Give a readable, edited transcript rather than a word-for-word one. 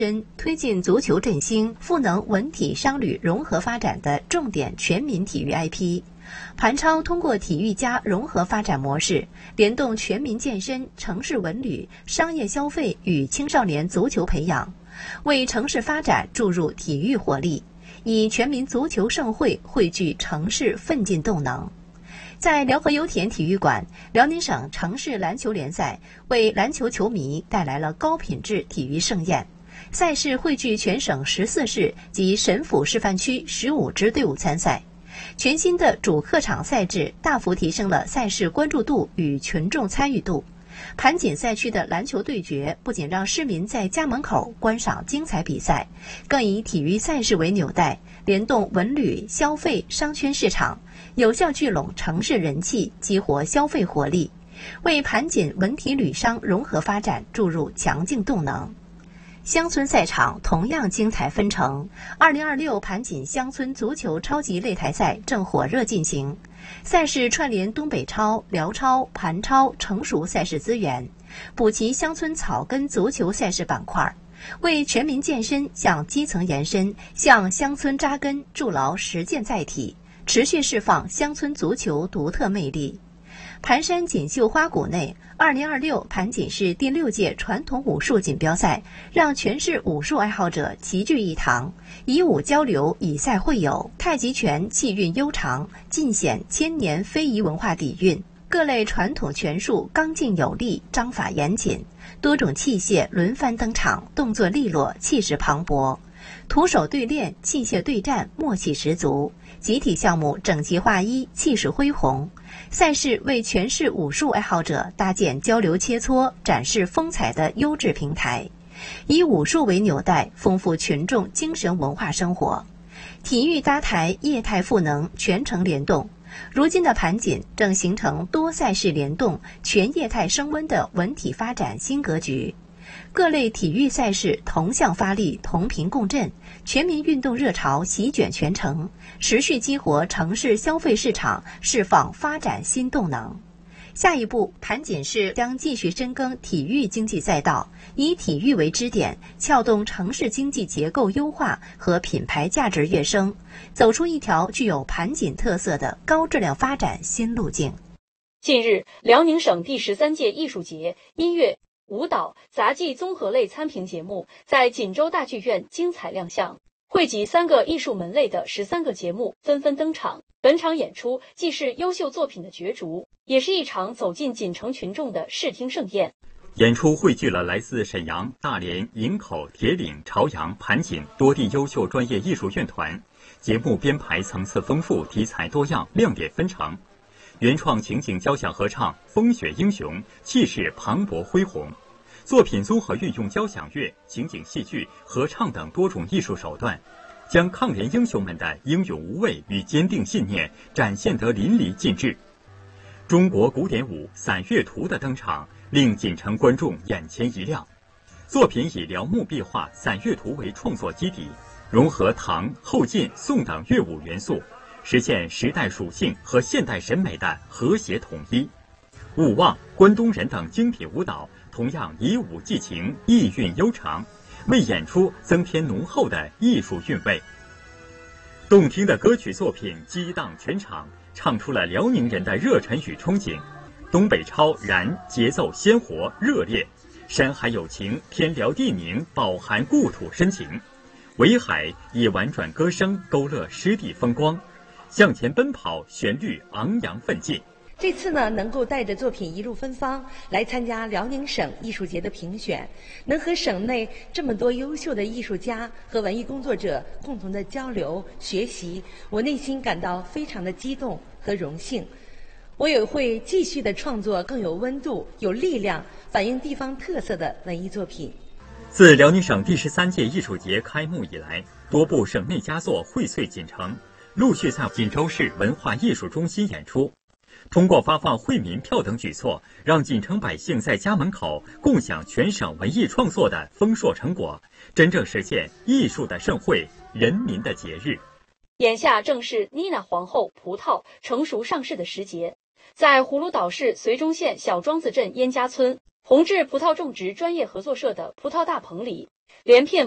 推进足球振兴、赋能文体商旅融合发展的重点全民体育 IP。盘超通过体育加融合发展模式，联动全民健身、城市文旅、商业消费与青少年足球培养，为城市发展注入体育活力，以全民足球盛会汇聚城市奋进动能。在辽河油田体育馆，辽宁省城市篮球联赛为篮球球迷带来了高品质体育盛宴。赛事汇聚全省14市及沈抚示范区15支队伍参赛。全新的主客场赛制大幅提升了赛事关注度与群众参与度。盘锦赛区的篮球对决不仅让市民在家门口观赏精彩比赛，更以体育赛事为纽带，联动文旅、消费、商圈市场，有效聚拢城市人气，激活消费活力，为盘锦文体旅商融合发展注入强劲动能。乡村赛场同样精彩纷呈，2026盘锦乡村足球超级擂台赛正火热进行。赛事串联东北超、辽超、盘超成熟赛事资源，补齐乡村草根足球赛事板块，为全民健身向基层延伸、向乡村扎根筑牢实践载体，持续释放乡村足球独特魅力。盘山锦绣花谷内，2026盘锦市第6届传统武术锦标赛让全市武术爱好者齐聚一堂，以武交流，以赛会友，太极拳气韵悠长，尽显千年非遗文化底蕴。各类传统拳术刚劲有力，章法严谨，多种器械轮番登场，动作利落，气势磅礴。徒手对练，器械对战，默契十足。集体项目整齐划一，气势恢宏。赛事为全市武术爱好者搭建交流切磋、展示风采的优质平台，以武术为纽带，丰富群众精神文化生活。体育搭台，业态赋能，全程联动。如今的盘锦正形成多赛事联动、全业态升温的文体发展新格局。各类体育赛事同向发力，同频共振，全民运动热潮席卷全城，持续激活城市消费市场，释放发展新动能。下一步，盘锦市将继续深耕体育经济赛道，以体育为支点，撬动城市经济结构优化和品牌价值跃升，走出一条具有盘锦特色的高质量发展新路径。 近日，辽宁省第13届艺术节音乐、舞蹈、杂技综合类参评节目在锦州大剧院精彩亮相，汇集3个艺术门类的13个节目纷纷登场。本场演出既是优秀作品的角逐，也是一场走进锦城群众的视听盛宴。 演出汇聚了来自沈阳、大连、营口、铁岭、朝阳、盘锦多地优秀专业艺术院团，节目编排层次丰富，题材多样，亮点纷呈。原创情景交响合唱《风雪英雄》气势磅礴恢宏，作品综合运用交响乐、情景戏剧、合唱等多种艺术手段，将抗联英雄们的英勇无畏与坚定信念展现得淋漓尽致。中国古典舞《散乐图》的登场令锦城观众眼前一亮。作品以辽墓壁画《散乐图》为创作基底，融合唐、后晋、宋等乐舞元素，实现时代属性和现代审美的和谐统一。舞望、关东人等精品舞蹈同样以舞寄情，意韵悠长，为演出增添浓厚的艺术韵味。动听的歌曲作品激荡全场，唱出了辽宁人的热忱与憧憬。东北超燃，节奏鲜活热烈，山海有情，天辽地宁，饱含故土深情。围海以婉转歌声勾勒湿地风光，向前奔跑，旋律昂扬奋进。 这次呢，能够带着作品一路芬芳来参加辽宁省艺术节的评选，能和省内这么多优秀的艺术家和文艺工作者共同的交流学习，我内心感到非常的激动和荣幸。我也会继续的创作更有温度、有力量、反映地方特色的文艺作品。 自辽宁省第13届艺术节开幕以来，多部省内佳作荟萃锦城，陆续在锦州市文化艺术中心演出。通过发放惠民票等举措，让锦城百姓在家门口共享全省文艺创作的丰硕成果，真正实现艺术的盛会、人民的节日。 眼下正是妮娜皇后葡萄成熟上市的时节，在葫芦岛市绥中县小庄子镇燕家村宏志葡萄种植专业合作社的葡萄大棚里，连片